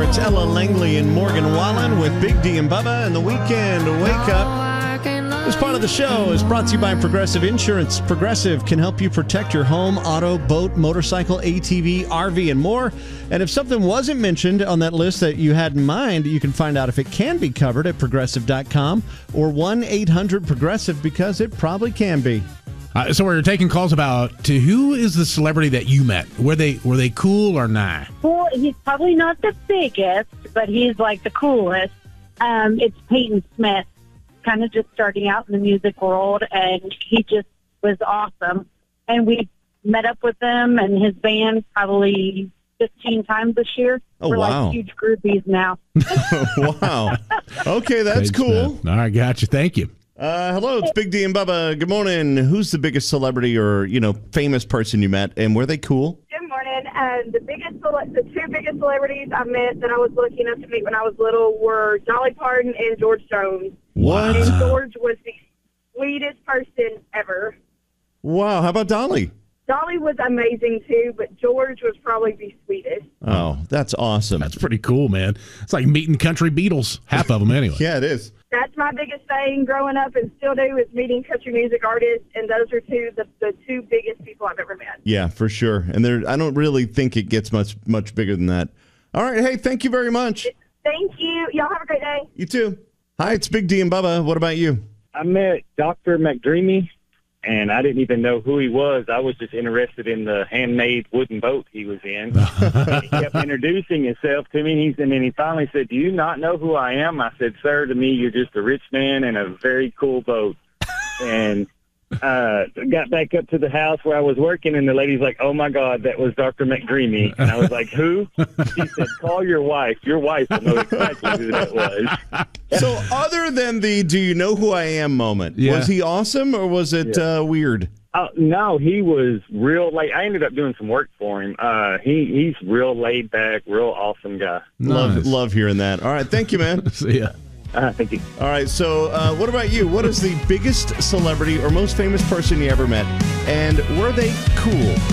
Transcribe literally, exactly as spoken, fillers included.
It's Ella Langley and Morgan Wallen with Big D and Bubba, and the Weekend Wake Up. This part of the show is brought to you by Progressive Insurance. Progressive can help you protect your home, auto, boat, motorcycle, A T V, R V, and more. And if something wasn't mentioned on that list that you had in mind, you can find out if it can be covered at progressive dot com or one eight hundred progressive, because it probably can be. Uh, so we're taking calls about to who is the celebrity that you met? Were they were they cool or nah? Well, he's probably not the biggest, but he's like the coolest. Um, it's Peyton Smith, kind of just starting out in the music world, and he just was awesome. And we met up with him and his band probably fifteen times this year. Oh, We're wow. like huge groupies now. Wow. Okay, that's Peyton cool. Smith. All right, gotcha. Thank you. Uh, hello, it's Big D and Bubba. Good morning. Who's the biggest celebrity or, you know, famous person you met, and were they cool? Good morning. Um, the biggest, cele- the two biggest celebrities I met that I was lucky enough to meet when I was little were Dolly Parton and George Jones. What? And George was the sweetest person ever. Wow. How about Dolly? Dolly was amazing too, but George was probably the sweetest. Oh, that's awesome. That's pretty cool, man. It's like meeting country Beatles. Half of them, anyway. Yeah, it is. That's my biggest thing growing up and still do is meeting country music artists, and those are two the, the two biggest people I've ever met. Yeah, for sure. And there, I don't really think it gets much much bigger than that. All right. Hey, thank you very much. Thank you. Y'all have a great day. You too. Hi, it's Big D and Bubba. What about you? I met Doctor McDreamy, and I didn't even know who he was. I was just interested in the handmade wooden boat he was in. He kept introducing himself to me, and, he's, and then he finally said, "Do you not know who I am?" I said, "Sir, to me, you're just a rich man and a very cool boat." And uh, got back up to the house where I was working, and the lady's like, "Oh, my God, that was Doctor McDreamy." And I was like, "Who?" She said, "Call your wife. Your wife will know exactly who that was." So other than the do you know who I am moment, Yeah. was he awesome or was it uh, weird? Uh, no, he was real. Like I ended up doing some work for him. Uh, he he's real laid back, real awesome guy. Love Nice. love hearing that. All right, thank you, man. See ya. Uh, thank you. All right, so uh, what about you? What is the biggest celebrity or most famous person you ever met? And were they cool?